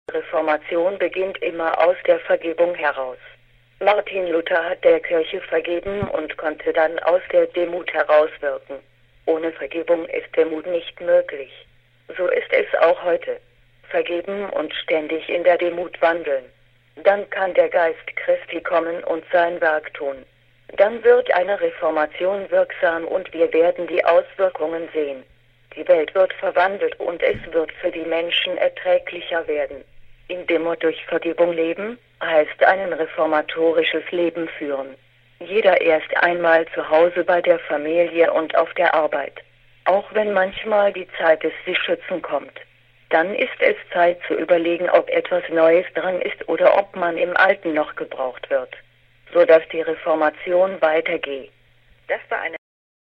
Reformation beginnt immer aus der Vergebung heraus. Martin Luther hat der Kirche vergeben und konnte dann aus der Demut herauswirken. Ohne Vergebung ist Demut nicht möglich. So ist es auch heute. Vergeben und ständig in der Demut wandeln. Dann kann der Geist Christi kommen und sein Werk tun. Dann wird eine Reformation wirksam und wir werden die Auswirkungen sehen. Die Welt wird verwandelt und es wird für die Menschen erträglicher werden. Indem wir durch Vergebung leben, heißt ein reformatorisches Leben führen. Jeder erst einmal zu Hause bei der Familie und auf der Arbeit. Auch wenn manchmal die Zeit des Sich-Schützen kommt. Dann ist es Zeit zu überlegen, ob etwas Neues dran ist oder ob man im Alten noch gebraucht wird. Sodass die Reformation weitergeht. Das war eine